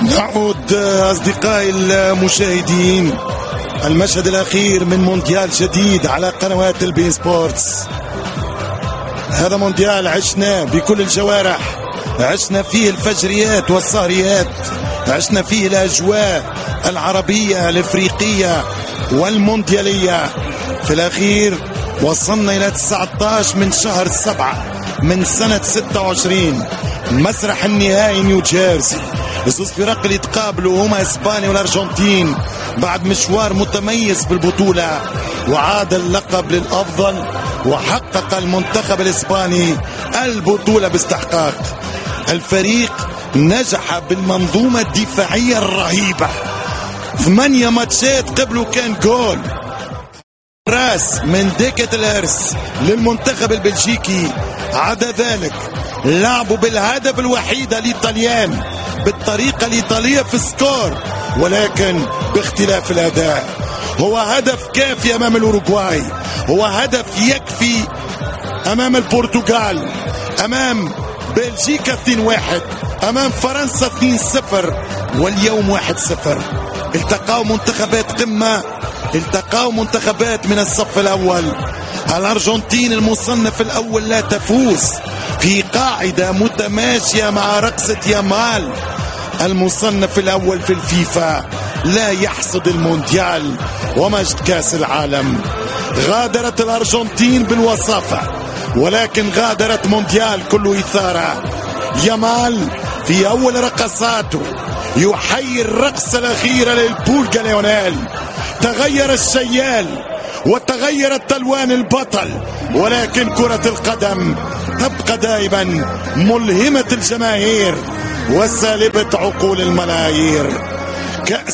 نعود أصدقائي المشاهدين، المشهد الأخير من مونديال جديد على قنوات البي سبورتس. هذا مونديال عشنا بكل الجوارح، عشنا فيه الفجريات والسهريات، عشنا فيه الأجواء العربية الإفريقية والمونديالية. في الأخير وصلنا إلى 19 من شهر 7 من سنة 26، مسرح النهائي نيوجيرسي. زوج فرق اللي تقابلوا هما اسبانيا والارجنتين بعد مشوار متميز بالبطولة، وعاد اللقب للأفضل، وحقق المنتخب الإسباني البطولة باستحقاق. الفريق نجح بالمنظومة الدفاعية الرهيبة، 8 ماتشات قبله كان جول راس من ديكت الارس للمنتخب البلجيكي. عدا ذلك لعبوا بالهدف الوحيد الإيطاليان بالطريقة الإيطالية في السكور، ولكن باختلاف الأداء. هو هدف كافي أمام الأوروغواي، هو هدف يكفي أمام البرتغال، أمام بلجيكا 2-1، أمام فرنسا 2-0، واليوم 1-0. التقاوا منتخبات قمة، التقاوا منتخبات من الصف الأول. الأرجنتين المصنف الأول لا تفوز في قاعدة متماشية مع رقصة يامال، المصنف الأول في الفيفا لا يحصد المونديال ومجد كاس العالم. غادرت الأرجنتين بالوصافة، ولكن غادرت مونديال كله إثارة. يامال في أول رقصاته يحيي الرقصة الأخيرة للبولغا ليونيل. تغير الشيال وتغيرت ألوان البطل، ولكن كرة القدم تبقى دائما ملهمة الجماهير وسالبة عقول الملايير.